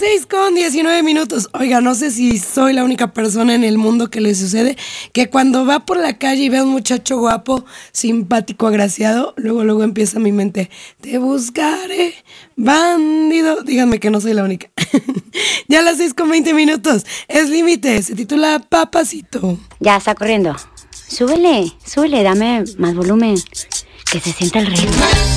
6:19. Oiga, no sé si soy la única persona en el mundo que le sucede que cuando va por la calle y ve a un muchacho guapo, simpático, agraciado, luego empieza mi mente, te buscaré, bandido. Díganme que no soy la única. Ya a las 6:20. Es límite, se titula Papacito. Ya está corriendo. Súbele, dame más volumen. Que se sienta el ritmo.